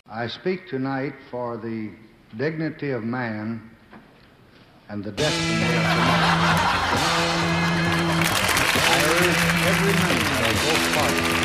I speak tonight for the dignity of man and the destiny of tomorrow. I urge every member of both parties